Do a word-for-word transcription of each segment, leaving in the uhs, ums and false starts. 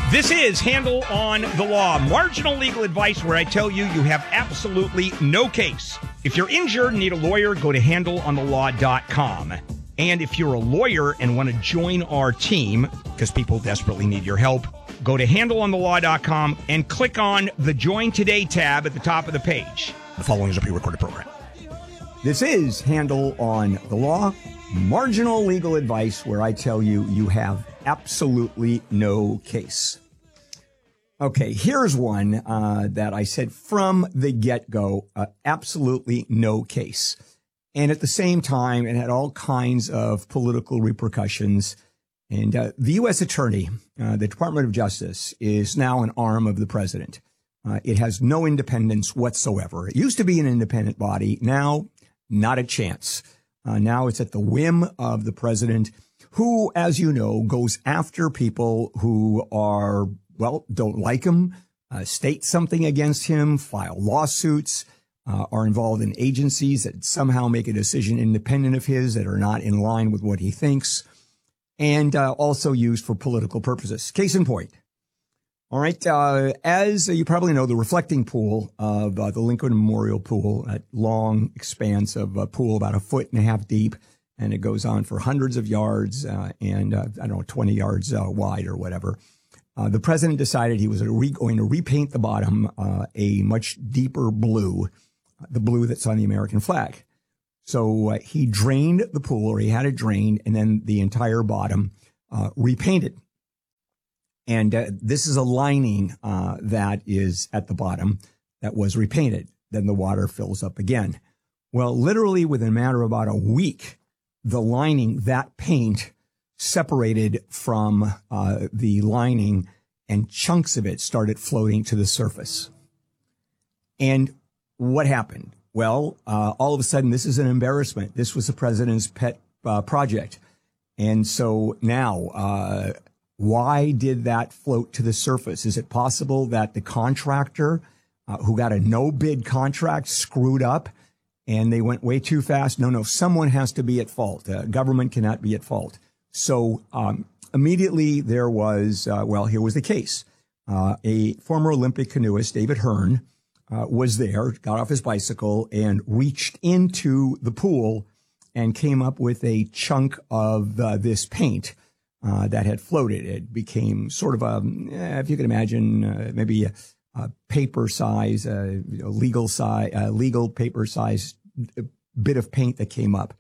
This is Handle on the Law, marginal legal advice where I tell you you have absolutely no case. If you're injured and need a lawyer, go to handle on the law dot com. And if you're a lawyer and want to join our team, because people desperately need your help, go to handle on the law dot com and click on the Join Today tab at the top of the page. The following is a pre-recorded program. This is Handle on the Law, marginal legal advice where I tell you you have absolutely no case. Okay, here's one uh, that I said from the get-go, uh, absolutely no case. And at the same time, it had all kinds of political repercussions. And uh, the U S attorney, uh, the Department of Justice, is now an arm of the president. Uh, it has no independence whatsoever. It used to be an independent body. Now, not a chance. Uh, now it's at the whim of the president, who, as you know, goes after people who are, well, don't like him, uh, state something against him, file lawsuits, uh, are involved in agencies that somehow make a decision independent of his that are not in line with what he thinks, and uh, also used for political purposes. Case in point. All right. Uh, as you probably know, the reflecting pool of uh, the Lincoln Memorial Pool, a long expanse of a pool about a foot and a half deep, and it goes on for hundreds of yards uh, and, uh, I don't know, twenty yards uh, wide or whatever. Uh, the president decided he was re- going to repaint the bottom uh, a much deeper blue, the blue that's on the American flag. So uh, he drained the pool, or he had it drained, and then the entire bottom uh, repainted. And uh, this is a lining uh, that is at the bottom that was repainted. Then the water fills up again. Well, literally within a matter of about a week, the lining, that paint, separated from uh, the lining, and chunks of it started floating to the surface. And what happened? Well, uh, all of a sudden, this is an embarrassment. This was the president's pet uh, project. And so now, uh, why did that float to the surface? Is it possible that the contractor uh, who got a no-bid contract screwed up and they went way too fast? No, no, someone has to be at fault. Uh, government cannot be at fault. So um, immediately there was, uh, well, here was the case. Uh, a former Olympic canoeist, David Hearn, uh, was there, got off his bicycle and reached into the pool and came up with a chunk of uh, this paint uh, that had floated. It became sort of a, eh, if you can imagine, uh, maybe a, a paper size, uh, you know, legal size, uh, legal paper size bit of paint that came up.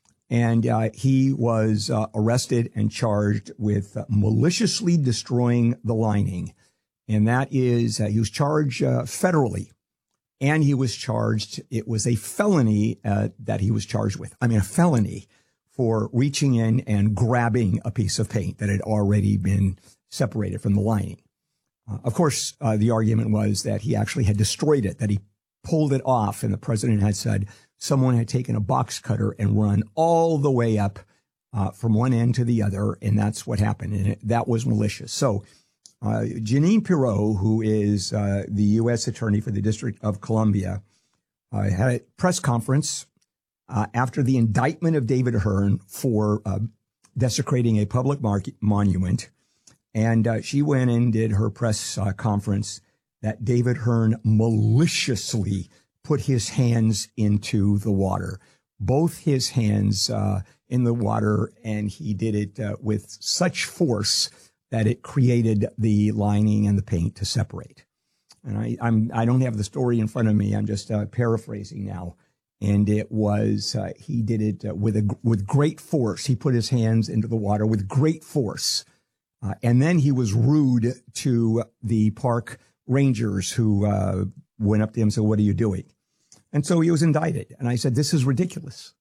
And uh, he was uh, arrested and charged with uh, maliciously destroying the lining. And that is, uh, he was charged uh, federally. And he was charged, it was a felony uh, that he was charged with. I mean, a felony for reaching in and grabbing a piece of paint that had already been separated from the lining. Uh, of course, uh, the argument was that he actually had destroyed it, that he pulled it off. And the president had said someone had taken a box cutter and run all the way up uh, from one end to the other. And that's what happened. And it, that was malicious. So uh, Jeanine Pirro, who is uh, the U S attorney for the District of Columbia, uh, had a press conference uh, after the indictment of David Hearn for uh, desecrating a public market monument. And uh, she went and did her press uh, conference that David Hearn maliciously put his hands into the water, both his hands uh, in the water, and he did it uh, with such force that it created the lining and the paint to separate. And I, I'm, I don't have the story in front of me. I'm just uh, paraphrasing now. And it was, uh, he did it uh, with a, with great force. He put his hands into the water with great force. Uh, and then he was rude to the park rangers who uh, went up to him and said, "What are you doing?" And so he was indicted. And I said, this is ridiculous.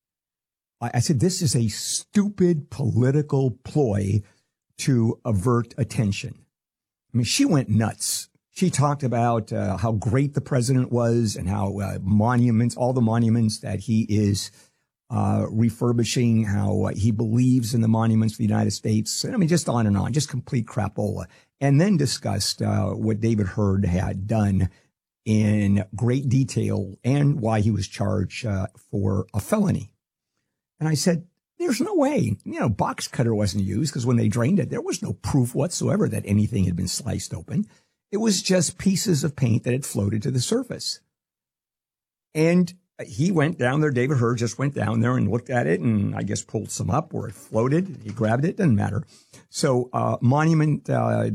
I, I said, this is a stupid political ploy to avert attention. I mean, she went nuts. She talked about uh, how great the president was and how uh, monuments, all the monuments that he is uh, refurbishing, how uh, he believes in the monuments of the United States. And I mean, just on and on, just complete crapola. And then discussed uh, what David Hearn had done in great detail and why he was charged uh, for a felony. And I said, there's no way. You know, box cutter wasn't used because when they drained it, there was no proof whatsoever that anything had been sliced open. It was just pieces of paint that had floated to the surface. And he went down there, David Hurd just went down there and looked at it and I guess pulled some up where it floated. He grabbed it, doesn't matter. So uh, monument, uh,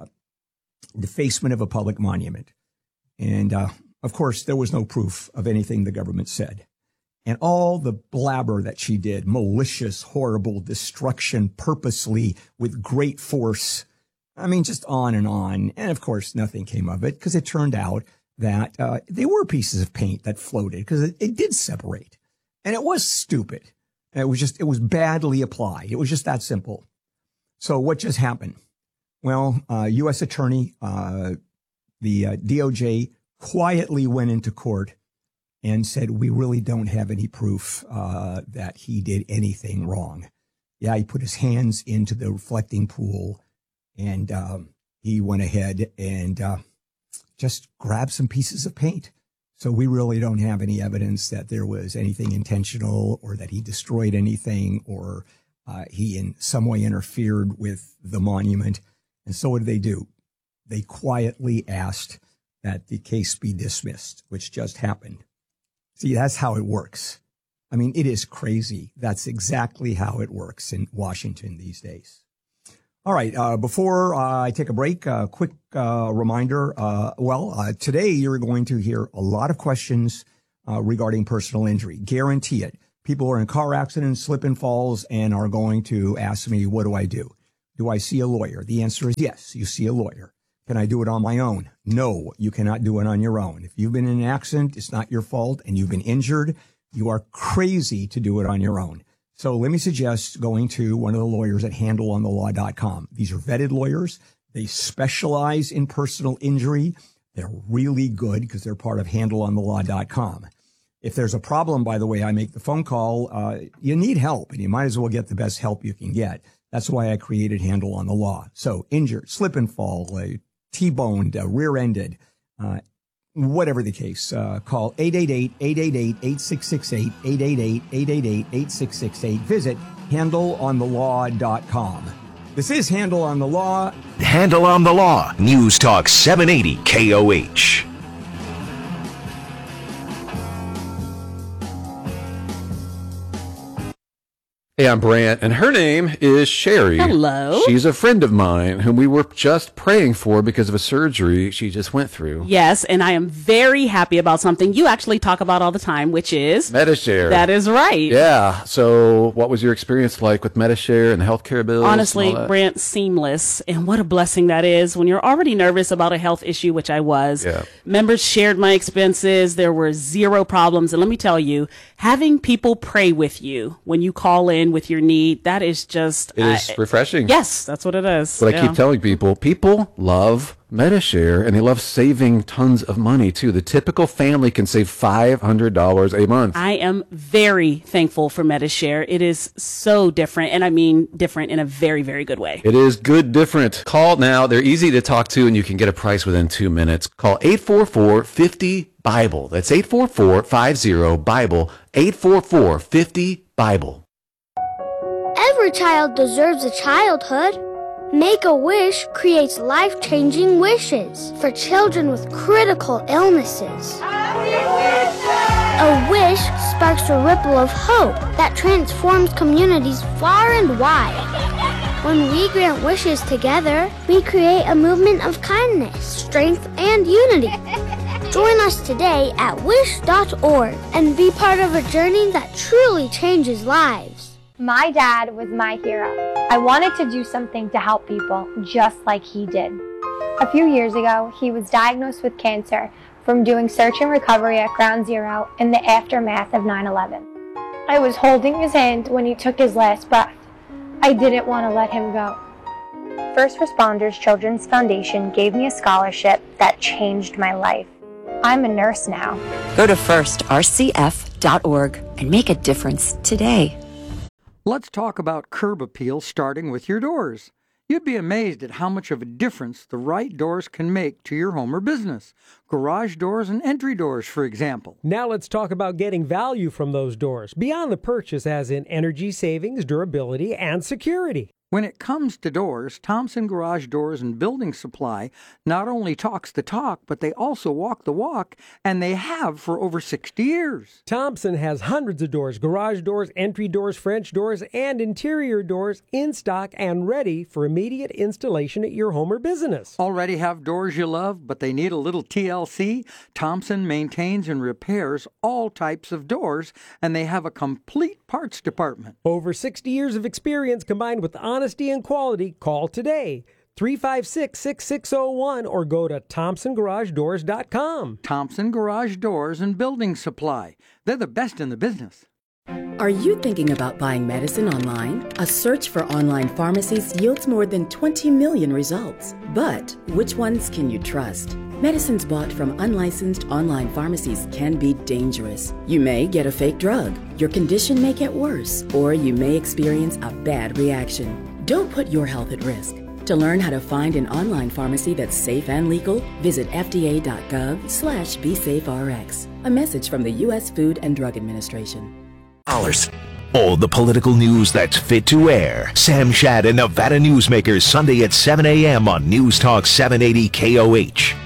defacement of a public monument. And uh, of course, there was no proof of anything the government said. And all the blabber that she did, malicious, horrible destruction, purposely, with great force. I mean, just on and on. And of course, nothing came of it because it turned out that uh, they were pieces of paint that floated because it, it did separate. And it was stupid. It was just, it was badly applied. It was just that simple. So what just happened? Well, uh, U S attorney, uh, the uh, D O J quietly went into court and said, we really don't have any proof uh, that he did anything wrong. Yeah, he put his hands into the reflecting pool and um, he went ahead and uh, just grabbed some pieces of paint. So we really don't have any evidence that there was anything intentional or that he destroyed anything or uh, he in some way interfered with the monument. And so what did they do? They quietly asked that the case be dismissed, which just happened. See, that's how it works. I mean, it is crazy. That's exactly how it works in Washington these days. All right. Uh, before uh, I take a break, a uh, quick uh, reminder. Uh, well, uh, today you're going to hear a lot of questions uh, regarding personal injury. Guarantee it. People are in car accidents, slip and falls, and are going to ask me, what do I do? Do I see a lawyer? The answer is yes, you see a lawyer. Can I do it on my own? No, you cannot do it on your own. If you've been in an accident, it's not your fault, and you've been injured, you are crazy to do it on your own. So let me suggest going to one of the lawyers at handle on the law dot com. These are vetted lawyers. They specialize in personal injury. They're really good because they're part of handle on the law dot com. If there's a problem, by the way, I make the phone call. Uh, you need help, and you might as well get the best help you can get. That's why I created Handle on the Law. So injured, slip and fall, uh, T-boned, uh, rear-ended, uh, whatever the case, uh, call eight eight eight, eight eight eight, eight six six eight, eight eight eight, eight eight eight, eight six six eight. Visit handle on the law dot com. This is Handle on the Law. Handle on the Law. News Talk seven eighty K O H. Hey, I'm Brant, and her name is Sherry. Hello. She's a friend of mine whom we were just praying for because of a surgery she just went through. Yes, and I am very happy about something you actually talk about all the time, which is Medi-Share. That is right. Yeah. So what was your experience like with Medi-Share and the healthcare bills? Honestly, Brant, seamless. And what a blessing that is when you're already nervous about a health issue, which I was. Yeah. Members shared my expenses. There were zero problems. And let me tell you, having people pray with you when you call in with your need, that is just... It is uh, refreshing. Yes, that's what it is. But yeah. I keep telling people, people love Medi-Share, and they love saving tons of money, too. The typical family can save five hundred dollars a month. I am very thankful for Medi-Share. It is so different, and I mean different in a very, very good way. It is good different. Call now. They're easy to talk to, and you can get a price within two minutes. Call eight four four, five zero, Bible. That's eight four four, five zero, Bible. eight four four, five zero, Bible. Every child deserves a childhood. Make-A-Wish creates life-changing wishes for children with critical illnesses. A wish sparks a ripple of hope that transforms communities far and wide. When we grant wishes together, we create a movement of kindness, strength, and unity. Join us today at wish dot org and be part of a journey that truly changes lives. My dad was my hero. I wanted to do something to help people just like he did. A few years ago, he was diagnosed with cancer from doing search and recovery at Ground Zero in the aftermath of nine eleven. I was holding his hand when he took his last breath. I didn't want to let him go. First Responders Children's Foundation gave me a scholarship that changed my life. I'm a nurse now. Go to first R C F dot org and make a difference today. Let's talk about curb appeal starting with your doors. You'd be amazed at how much of a difference the right doors can make to your home or business. Garage doors and entry doors, for example. Now let's talk about getting value from those doors, beyond the purchase as in energy savings, durability, and security. When it comes to doors, Thompson Garage Doors and Building Supply not only talks the talk, but they also walk the walk, and they have for over sixty years. Thompson has hundreds of doors, garage doors, entry doors, French doors, and interior doors in stock and ready for immediate installation at your home or business. Already have doors you love, but they need a little T L C? Thompson maintains and repairs all types of doors, and they have a complete parts department. Over sixty years of experience combined with honesty and quality. Call today, three five six, six six zero one, or go to thompson garage doors dot com. Thompson Garage Doors and Building Supply. They're the best in the business. Are you thinking about buying medicine online? A search for online pharmacies yields more than twenty million results. But which ones can you trust? Medicines bought from unlicensed online pharmacies can be dangerous. You may get a fake drug, your condition may get worse, or you may experience a bad reaction. Don't put your health at risk. To learn how to find an online pharmacy that's safe and legal, visit F D A dot gov slash be safe R X. A message from the U S Food and Drug Administration. Dollars. All the political news that's fit to air. Sam Shad and Nevada Newsmakers, Sunday at seven a.m. on News Talk seven eighty K O H.